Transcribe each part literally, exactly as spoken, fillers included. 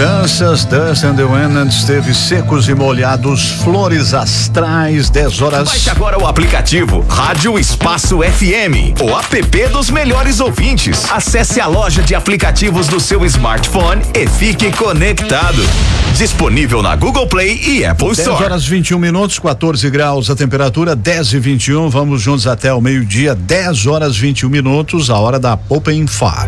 Kansas, Dust and the Wind esteve secos e molhados, flores astrais, dez horas. Baixe agora o aplicativo Rádio Espaço F M, o app dos melhores ouvintes. Acesse a loja de aplicativos do seu smartphone e fique conectado. Disponível na Google Play e Apple Store. dez horas vinte e um minutos, quatorze graus a temperatura, dez e vinte e um. Vamos juntos até o meio-dia, dez horas vinte e um minutos, a hora da Open Far.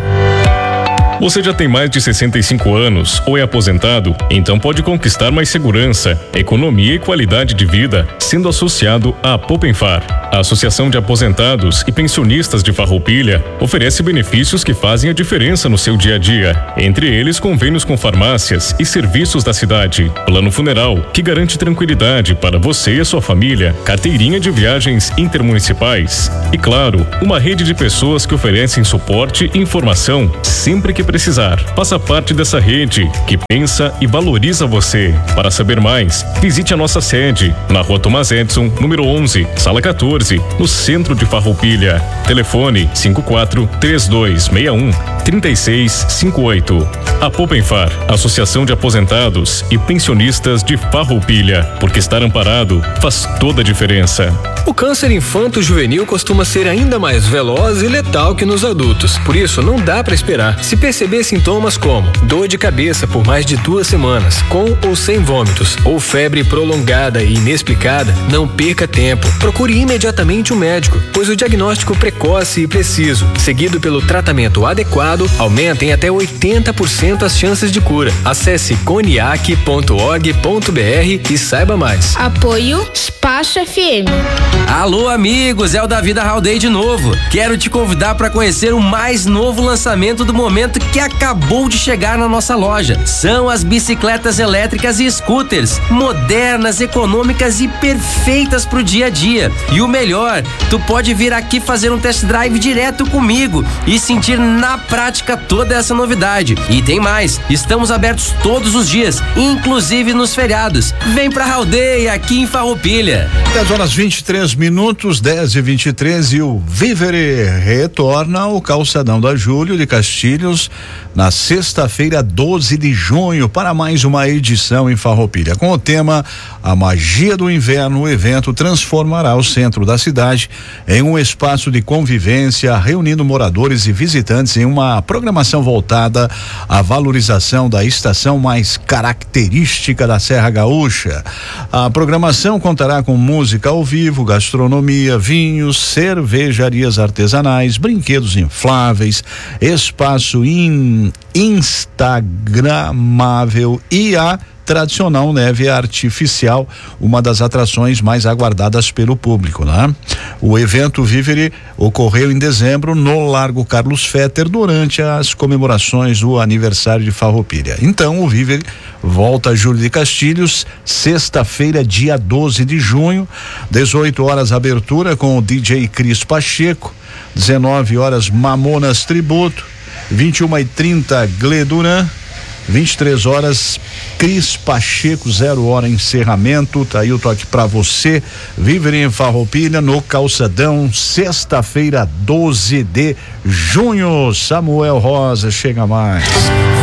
Você já tem mais de sessenta e cinco anos ou é aposentado? Então pode conquistar mais segurança, economia e qualidade de vida sendo associado à Popenfar. A Associação de Aposentados e Pensionistas de Farroupilha oferece benefícios que fazem a diferença no seu dia a dia. Entre eles, convênios com farmácias e serviços da cidade, plano funeral que garante tranquilidade para você e a sua família, carteirinha de viagens intermunicipais e, claro, uma rede de pessoas que oferecem suporte e informação sempre que precisar. Faça parte dessa rede que pensa e valoriza você. Para saber mais, visite a nossa sede na Rua Tomás Edson, número onze, sala quatorze, no centro de Farroupilha. Telefone cinco quatro três dois seis um três seis cinco oito. A Popenfar, Associação de Aposentados e Pensionistas de Farroupilha, porque estar amparado faz toda a diferença. O câncer infanto-juvenil costuma ser ainda mais veloz e letal que nos adultos. Por isso, não dá para esperar. Se perceber sintomas como dor de cabeça por mais de duas semanas, com ou sem vômitos, ou febre prolongada e inexplicada, não perca tempo. Procure imediatamente um médico, pois o diagnóstico precoce e preciso, seguido pelo tratamento adequado, aumenta em até oitenta por cento as chances de cura. Acesse coniac ponto org ponto br e saiba mais. Apoio Espaço F M. Alô, amigos, é o Davi da Haldei de novo. Quero te convidar para conhecer o mais novo lançamento do momento que acabou de chegar na nossa loja. São as bicicletas elétricas e scooters, modernas, econômicas e perfeitas pro dia a dia. E o melhor, tu pode vir aqui fazer um test drive direto comigo e sentir na prática toda essa novidade. E tem mais, estamos abertos todos os dias, inclusive nos feriados. Vem pra Haldei, aqui em Farroupilha. dez horas vinte e três minutos, dez e vinte e três, e o Vivere retorna ao calçadão da Júlio de Castilhos na sexta-feira, doze de junho, para mais uma edição em Farroupilha. Com o tema A Magia do Inverno, o evento transformará o centro da cidade em um espaço de convivência, reunindo moradores e visitantes em uma programação voltada à valorização da estação mais característica da Serra Gaúcha. A programação contará com música ao vivo, gastronomia, vinhos, cervejarias artesanais, brinquedos infláveis, espaço in, instagramável e a tradicional neve artificial, uma das atrações mais aguardadas pelo público, né? O evento Vivere ocorreu em dezembro no Largo Carlos Fetter durante as comemorações do aniversário de Farroupilha. Então o Vivere volta a Júlio de Castilhos, sexta-feira, dia doze de junho, dezoito horas abertura com o D J Cris Pacheco, dezenove horas Mamonas Tributo, vinte e uma e trinta Gleduran, vinte e três horas Cris Pacheco, zero hora encerramento. Tá aí o toque pra você. Vivere em Farroupilha no calçadão, sexta-feira, doze de junho. Samuel Rosa, chega mais.